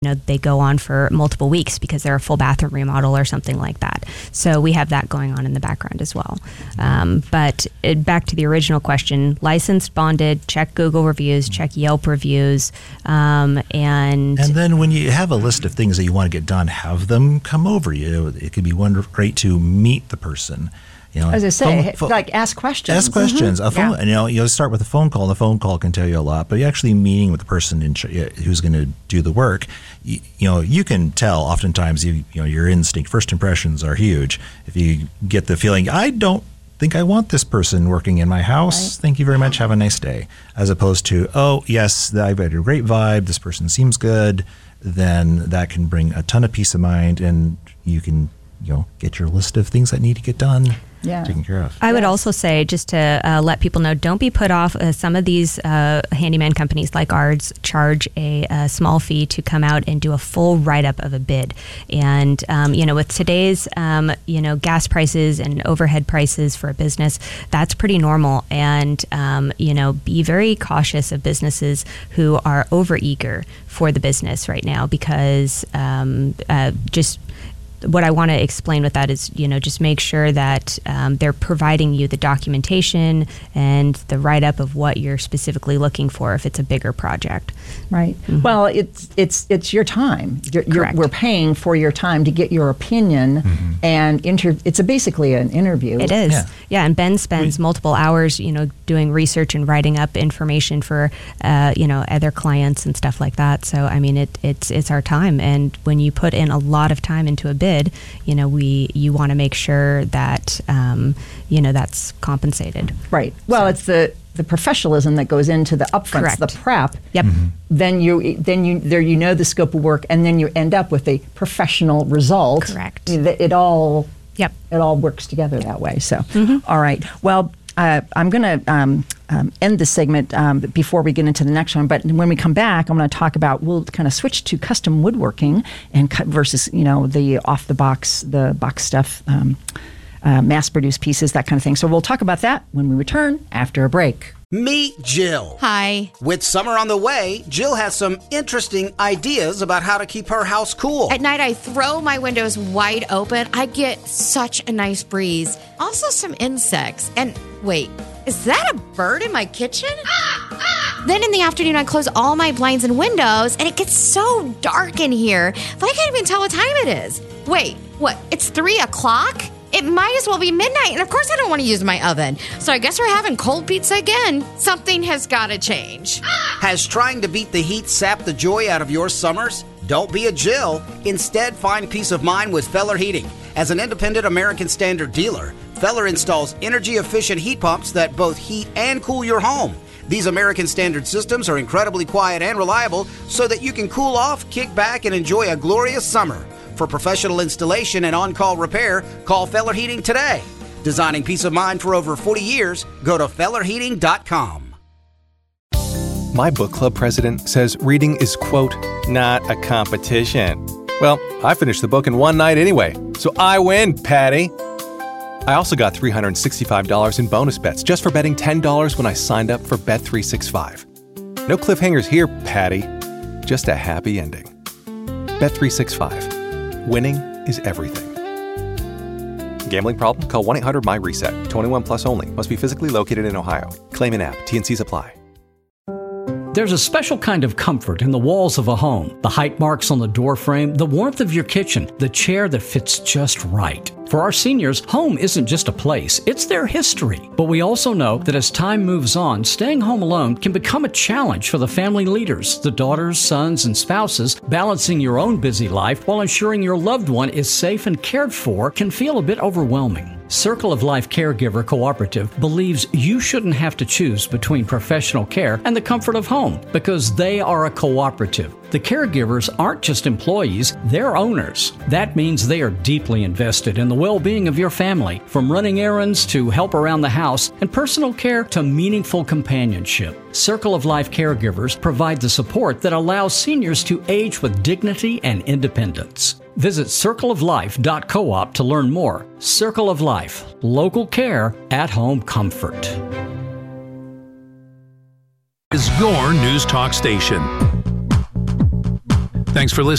they go on for multiple weeks because they're a full bathroom remodel or something like that. So we have that going on in the background as well. But back to the original question, licensed, bonded, check Google reviews, check Yelp reviews, and then when you have a list of things that you want to get done, have them come over. It could be great to meet the person. As I say, like ask questions. Ask questions. And you'll start with a phone call. The phone call can tell you a lot, but you're actually meeting with the person who's going to do the work. You can tell. Oftentimes, your instinct, first impressions are huge. If you get the feeling, I don't think I want this person working in my house. Right. Thank you very much. Have a nice day. As opposed to, oh yes, I've got a great vibe. This person seems good. Then that can bring a ton of peace of mind, and you can get your list of things that need to get done. Taken care of. I would also say, just to let people know, don't be put off. Some of these handyman companies like ours charge a small fee to come out and do a full write-up of a bid. And, with today's, gas prices and overhead prices for a business, that's pretty normal. And, be very cautious of businesses who are overeager for the business right now, because what I want to explain with that is, just make sure that they're providing you the documentation and the write-up of what you're specifically looking for if it's a bigger project. Right. Mm-hmm. Well, it's your time. We're paying for your time to get your opinion, and it's basically an interview. It is. Yeah, and Ben spends multiple hours, doing research and writing up information for, other clients and stuff like that. So, I mean, it's our time. And when you put in a lot of time into a bid, you want to make sure that that's compensated. Right. Well, it's the professionalism that goes into the upfronts, the prep. Yep. Mm-hmm. Then you know the scope of work, and then you end up with a professional result. Correct. It all works together that way. So, all right. Well, I'm going to end this segment before we get into the next one. But when we come back, I'm going to talk about, we'll kind of switch to custom woodworking and cut versus, the off the box stuff, mass-produced pieces, that kind of thing. So we'll talk about that when we return after a break. Meet Jill. Hi. With summer on the way, Jill has some interesting ideas about how to keep her house cool. At night, I throw my windows wide open. I get such a nice breeze. Also some insects. And wait, is that a bird in my kitchen? Then in the afternoon, I close all my blinds and windows, and it gets so dark in here that I can't even tell what time it is. Wait, what? It's 3 o'clock? It might as well be midnight, and of course I don't want to use my oven. So I guess we're having cold pizza again. Something has got to change. Has trying to beat the heat sapped the joy out of your summers? Don't be a Jill. Instead, find peace of mind with Feller Heating. As an independent American Standard dealer, Feller installs energy-efficient heat pumps that both heat and cool your home. These American Standard systems are incredibly quiet and reliable so that you can cool off, kick back, and enjoy a glorious summer. For professional installation and on-call repair, call Feller Heating today. Designing peace of mind for over 40 years, go to fellerheating.com. My book club president says reading is, quote, not a competition. Well, I finished the book in one night anyway, so I win, Patty. I also got $365 in bonus bets just for betting $10 when I signed up for Bet365. No cliffhangers here, Patty. Just a happy ending. Bet365. Winning is everything. Gambling problem? Call 1-800-MY-RESET. 21 plus only. Must be physically located in Ohio. Claim in app. T&Cs apply. There's a special kind of comfort in the walls of a home. The height marks on the door frame, the warmth of your kitchen, the chair that fits just right. For our seniors, home isn't just a place, it's their history. But we also know that as time moves on, staying home alone can become a challenge for the family leaders, the daughters, sons, and spouses. Balancing your own busy life while ensuring your loved one is safe and cared for can feel a bit overwhelming. Circle of Life Caregiver Cooperative believes you shouldn't have to choose between professional care and the comfort of home because they are a cooperative. The caregivers aren't just employees, they're owners. That means they are deeply invested in the well-being of your family, from running errands to help around the house and personal care to meaningful companionship. Circle of Life Caregivers provide the support that allows seniors to age with dignity and independence. Visit circleoflife.coop to learn more. Circle of Life, local care, at-home comfort. Is your News Talk station. Thanks for listening.